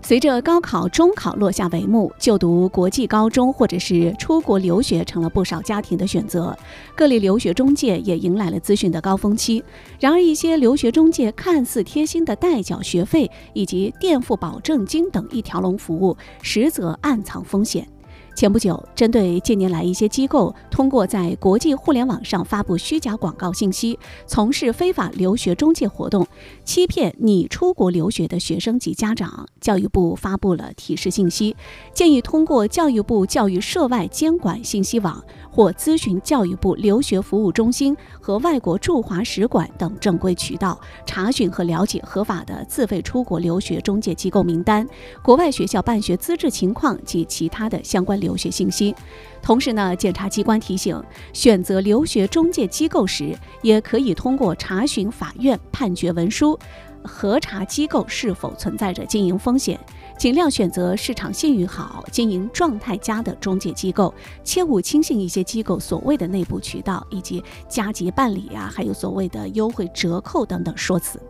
随着高考、中考落下帷幕，就读国际高中或者是出国留学成了不少家庭的选择。各类留学中介也迎来了资讯的高峰期。然而，一些留学中介看似贴心的代缴学费以及垫付保证金等一条龙服务，实则暗藏风险。前不久，针对近年来一些机构通过在国际互联网上发布虚假广告信息，从事非法留学中介活动，欺骗拟出国留学的学生及家长，教育部发布了提示信息，建议通过教育部教育涉外监管信息网或咨询教育部留学服务中心和外国驻华使馆等正规渠道，查询和了解合法的自费出国留学中介机构名单、国外学校办学资质情况及其他的相关留学信息。同时呢，检察机关提醒，选择留学中介机构时，也可以通过查询法院判决文书，核查机构是否存在着经营风险，尽量选择市场信誉好、经营状态佳的中介机构，切勿轻信一些机构所谓的内部渠道以及加急办理还有所谓的优惠折扣等等说辞。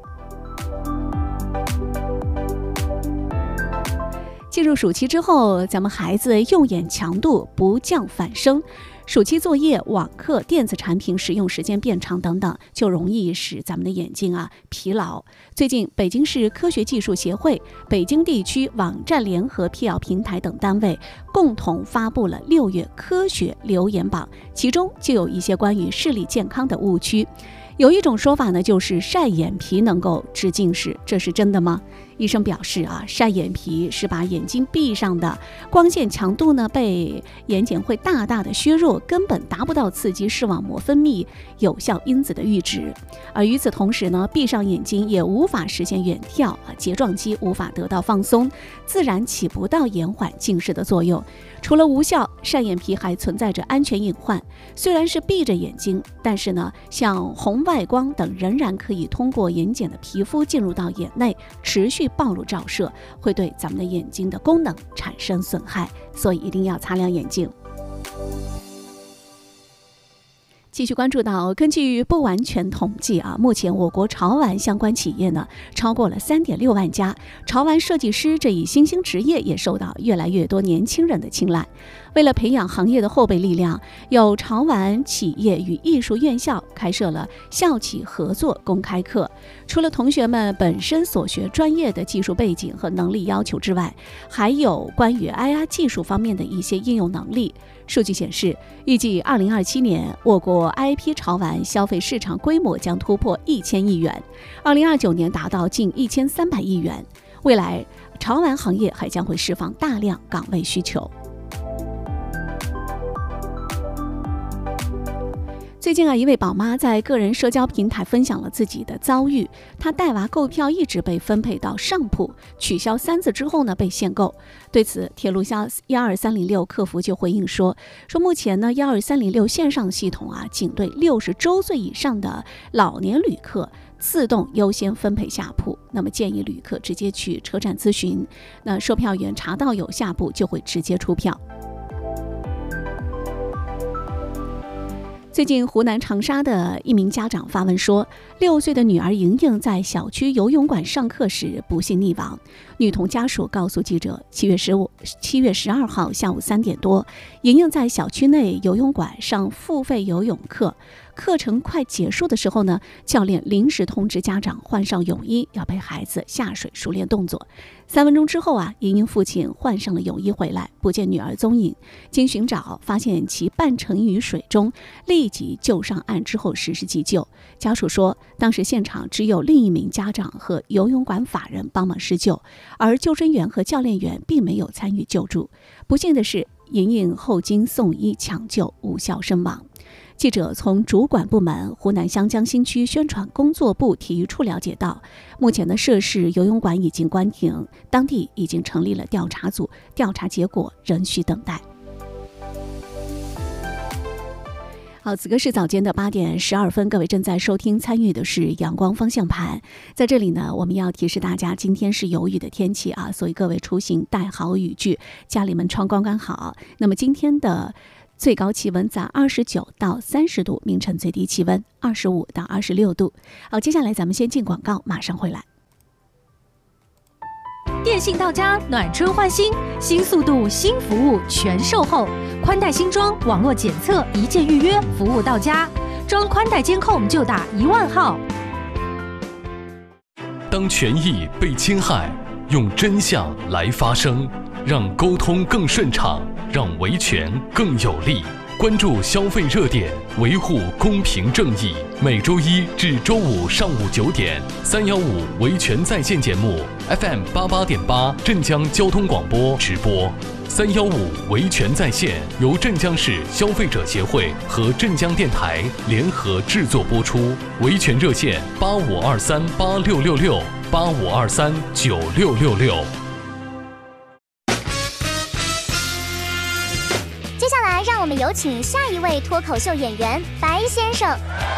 进入暑期之后，咱们孩子用眼强度不降反升，暑期作业、网课、电子产品使用时间变长等等，就容易使咱们的眼睛疲劳。最近，北京市科学技术协会、北京地区网站联合辟谣平台等单位共同发布了6月科学留言榜，其中就有一些关于视力健康的误区。有一种说法呢，就是晒眼皮能够治近视，这是真的吗？医生表示晒眼皮是把眼睛闭上的，光线强度呢被眼睑会大大的削弱，根本达不到刺激视网膜分泌有效因子的阈值。而与此同时呢，闭上眼睛也无法实现远眺，睫状肌无法得到放松，自然起不到延缓近视的作用。除了无效，晒眼皮还存在着安全隐患。虽然是闭着眼睛，但是呢，像红外光等仍然可以通过眼睑的皮肤进入到眼内，持续暴露照射，会对咱们的眼睛的功能产生损害，所以一定要擦亮眼睛。继续关注到，根据不完全统计目前我国潮玩相关企业呢超过了3.6万家，潮玩设计师这一新兴职业也受到越来越多年轻人的青睐。为了培养行业的后备力量，有潮玩企业与艺术院校开设了校企合作公开课。除了同学们本身所学专业的技术背景和能力要求之外，还有关于 IR 技术方面的一些应用能力。数据显示，预计2027年我国 IP 潮玩消费市场规模将突破1000亿元，2029年达到近1300亿元。未来潮玩行业还将会释放大量岗位需求。最近一位宝妈在个人社交平台分享了自己的遭遇。她带娃购票一直被分配到上铺，取消3次之后呢被限购。对此，铁路下12306客服就回应说目前呢12306线上系统仅对60周岁以上的老年旅客自动优先分配下铺，那么建议旅客直接去车站咨询，那售票员查到有下铺就会直接出票。最近，湖南长沙的一名家长发文说，6岁的女儿莹莹在小区游泳馆上课时不幸溺亡。女童家属告诉记者，7月12号下午3点多，莹莹在小区内游泳馆上付费游泳课。课程快结束的时候呢，教练临时通知家长换上泳衣，要陪孩子下水熟练动作。3分钟之后莹莹父亲换上了泳衣回来，不见女儿踪影。经寻找，发现其半沉于水中，立即救上岸之后实施急救。家属说，当时现场只有另一名家长和游泳馆法人帮忙施救，而救生员和教练员并没有参与救助。不幸的是，莹莹后经送医抢救无效身亡。记者从主管部门湖南湘江新区宣传工作部体育处了解到，目前的涉事游泳馆已经关停，当地已经成立了调查组，调查结果仍需等待。好，此刻是早间的8点12分，各位正在收听参与的是阳光方向盘。在这里呢，我们要提示大家，今天是有雨的天气所以各位出行带好雨具，家里门窗关关好。那么今天的最高气温在29到30度，明晨最低气温25到26度。好，接下来咱们先进广告，马上回来。 电信到家，暖春换新，新速度、新服务全售后，宽带新装，网络检测，一键预约，服务到家。装宽带监控就打10000号。 当权益被侵害，用真相来发声，让沟通更顺畅，让维权更有力。关注消费热点，维护公平正义。每周一至周五上午9点，315维权在线节目 FM 88.8镇江交通广播直播。315维权在线由镇江市消费者协会和镇江电台联合制作播出。维权热线85238666，85239666。 接下来，让我们有请下一位脱口秀演员白先生。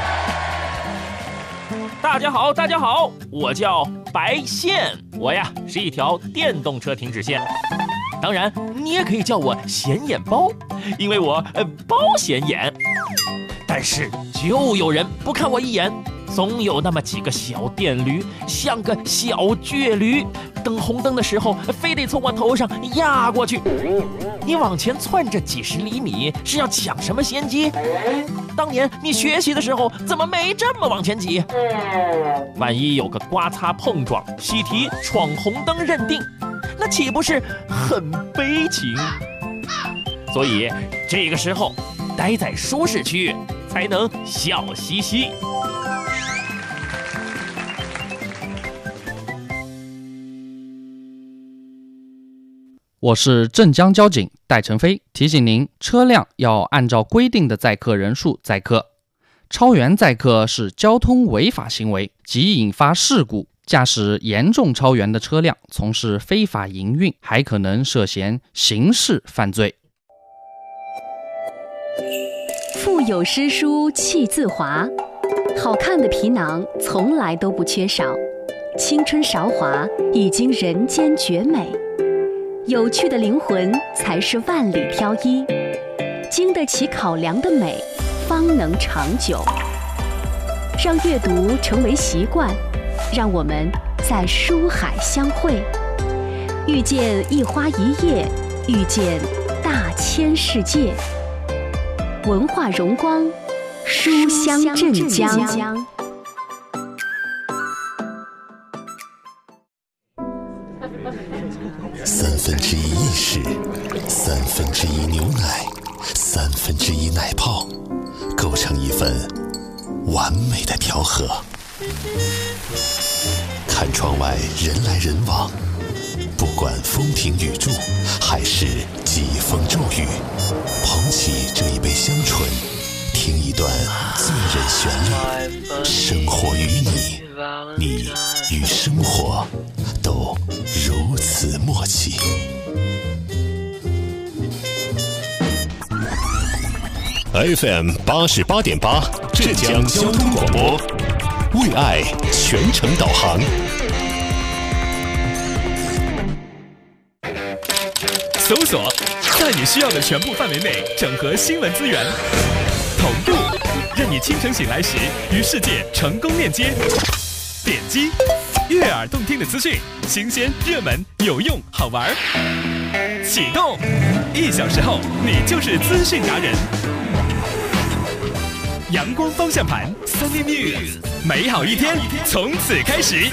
大家好，大家好，我叫白线，我呀是一条电动车停止线。当然，你也可以叫我显眼包，因为我包显眼。但是就有人不看我一眼，总有那么几个小电驴，像个小倔驴，等红灯的时候非得从我头上压过去。你往前窜着几十厘米，是要抢什么先机？当年你学习的时候怎么没这么往前挤？万一有个刮擦碰撞、习题闯红灯认定，那岂不是很悲情？所以这个时候待在舒适区才能笑嘻嘻。 我是镇江交警戴成飞，提醒您，车辆要按照规定的载客人数载客，超员载客是交通违法行为，即引发事故。驾驶严重超员的车辆从事非法营运，还可能涉嫌刑事犯罪。 腹有诗书气自华，好看的皮囊从来都不缺少，青春韶华已经人间绝美，有趣的灵魂才是万里挑一，经得起考量的美方能长久。让阅读成为习惯，让我们在书海相会，遇见一花一叶，遇见大千世界。文化荣光，书香镇江。 1/3意式，1/3牛奶，1/3奶泡，构成一份完美的调和。看窗外人来人往，不管风停雨住，还是疾风骤雨，捧起这一杯香醇，听一段醉人旋律。生活与你，你与生活都如此默契。FM 88.8镇江交通广播，为爱全程导航。 搜索，在你需要的全部范围内整合新闻资源，同步，任你清晨醒来时与世界成功链接。点击，悦耳动听的资讯，新鲜热门有用好玩。启动，1小时后你就是资讯达人。阳光方向盘 Sunny News， 美好一天从此开始。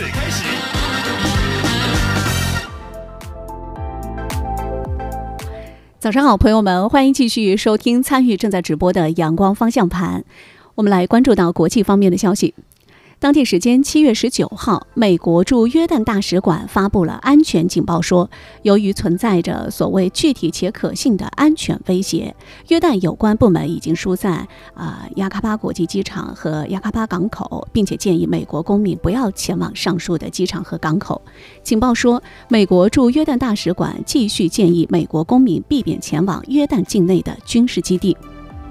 早上好，朋友们，欢迎继续收听参与正在直播的阳光方向盘。我们来关注到国际方面的消息。当地时间7月19号，美国驻约旦大使馆发布了安全警报说，由于存在着所谓具体且可信的安全威胁，约旦有关部门已经疏散雅卡巴国际机场和雅卡巴港口，并且建议美国公民不要前往上述的机场和港口。警报说，美国驻约旦大使馆继续建议美国公民避免前往约旦境内的军事基地。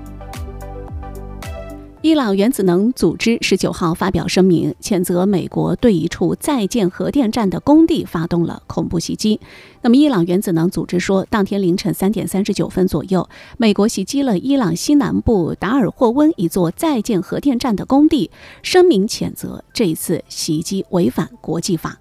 伊朗原子能组织19号发表声明，谴责美国对一处在建核电站的工地发动了恐怖袭击。那么，伊朗原子能组织说，当天凌晨3点39分左右，美国袭击了伊朗西南部达尔霍温一座在建核电站的工地，声明谴责这一次袭击违反国际法。